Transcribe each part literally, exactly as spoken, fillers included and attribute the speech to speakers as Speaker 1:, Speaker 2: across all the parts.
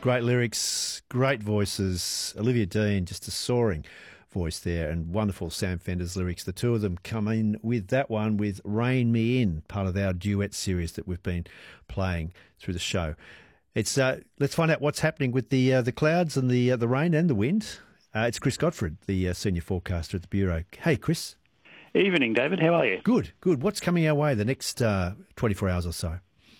Speaker 1: Great lyrics, great voices. Olivia Dean, just a soaring voice there, and wonderful Sam Fender's lyrics. The two of them come in with that one with Rain Me In, part of our duet series that we've been playing through the show. It's uh, let's find out what's happening with the uh, the clouds and the uh, the rain and the wind. Uh, it's Chris Godfrey, the uh, senior forecaster at the Bureau. Hey, Chris.
Speaker 2: Evening, David. How are you?
Speaker 1: Good, good. What's coming our way the next uh, twenty-four hours or so?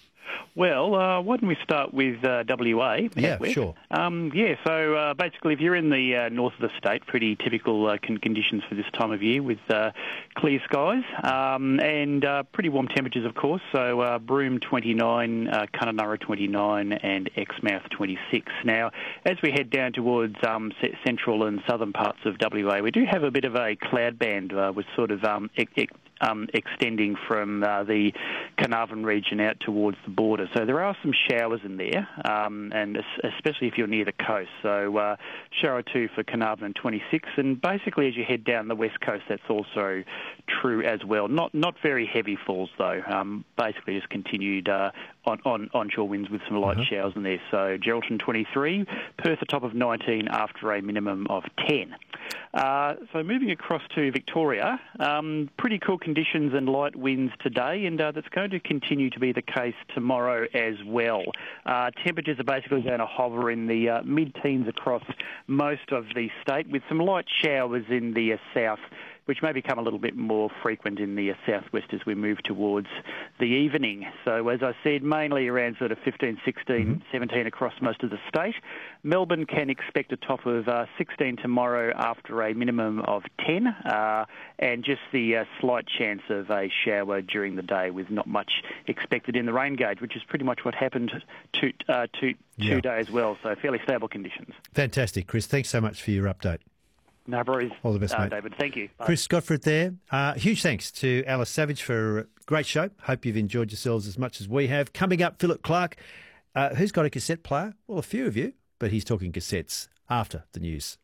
Speaker 2: Well, uh, why don't we start with uh, W A?
Speaker 1: Yeah, sure.
Speaker 2: Um, yeah, so uh, basically if you're in the uh, north of the state, pretty typical uh, con- conditions for this time of year with uh, clear skies um, and uh, pretty warm temperatures, of course. So uh, Broome twenty-nine, uh, Kununurra twenty-nine and Exmouth twenty-six. Now, as we head down towards um, central and southern parts of W A, we do have a bit of a cloud band uh, with sort of um, e- e- Um, extending from uh, the Carnarvon region out towards the border. So there are some showers in there, um, and especially if you're near the coast. So uh, shower two for Carnarvon twenty-six, and basically as you head down the west coast, that's also true as well. Not not very heavy falls though. Um, basically just continued uh, on, on onshore winds with some light uh-huh. showers in there. So Geraldton twenty-three, Perth a top of nineteen after a minimum of ten. Uh, so moving across to Victoria, um, pretty cool conditions and light winds today, and uh, that's going to continue to be the case tomorrow as well. Uh, temperatures are basically going to hover in the uh, mid-teens across most of the state, with some light showers in the uh, south, which may become a little bit more frequent in the uh, southwest as we move towards the evening. So, as I said, mainly around sort of fifteen, sixteen, mm-hmm. seventeen across most of the state. Melbourne can expect a top of uh, sixteen tomorrow after a minimum of ten, uh, and just the uh, slight chance of a shower during the day with not much expected in the rain gauge, which is pretty much what happened to, uh, to
Speaker 1: yeah.
Speaker 2: today as well. So, fairly stable conditions.
Speaker 1: Fantastic, Chris. Thanks so much for your update.
Speaker 2: No worries.
Speaker 1: All the best,
Speaker 2: uh,
Speaker 1: mate.
Speaker 2: David. Thank you. Bye.
Speaker 1: Chris Godfrey there. Uh, huge thanks to Alice Savage for a great show. Hope you've enjoyed yourselves as much as we have. Coming up, Philip Clark. Uh, who's got a cassette player? Well, a few of you, but he's talking cassettes after the news.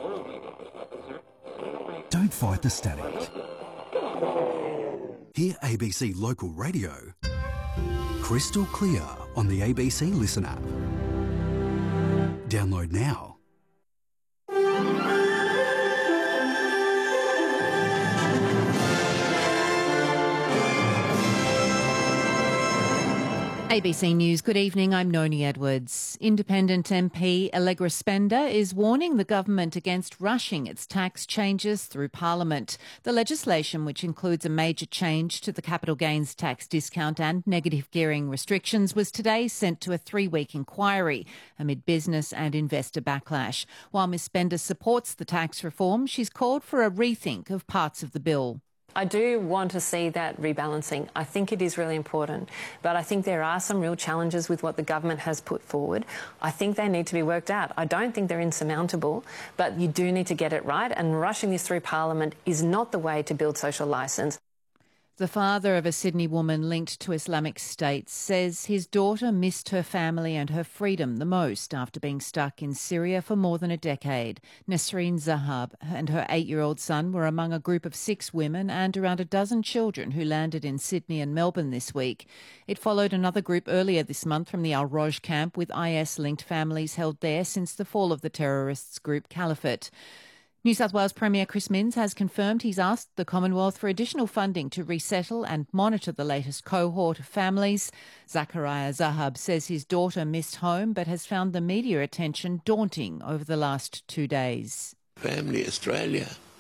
Speaker 3: Don't fight the static. Hear A B C Local Radio crystal clear on the A B C Listen app. Download now.
Speaker 4: A B C News, good evening, I'm Noni Edwards. Independent M P Allegra Spender is warning the government against rushing its tax changes through Parliament. The legislation, which includes a major change to the capital gains tax discount and negative gearing restrictions, was today sent to a three-week inquiry amid business and investor backlash. While Miz Spender supports the tax reform, she's called for a rethink of parts of the bill.
Speaker 5: I do want to see that rebalancing. I think it is really important, but I think there are some real challenges with what the government has put forward. I think they need to be worked out. I don't think they're insurmountable, but you do need to get it right, and rushing this through Parliament is not the way to build social licence.
Speaker 4: The father of a Sydney woman linked to Islamic State says his daughter missed her family and her freedom the most after being stuck in Syria for more than a decade. Nasreen Zahab and her eight-year-old son were among a group of six women and around a dozen children who landed in Sydney and Melbourne this week. It followed another group earlier this month from the Al Roj camp, with I S-linked families held there since the fall of the terrorists group Caliphate. New South Wales Premier Chris Minns has confirmed he's asked the Commonwealth for additional funding to resettle and monitor the latest cohort of families. Zachariah Zahab says his daughter missed home but has found the media attention daunting over the last two days.
Speaker 6: Family Australia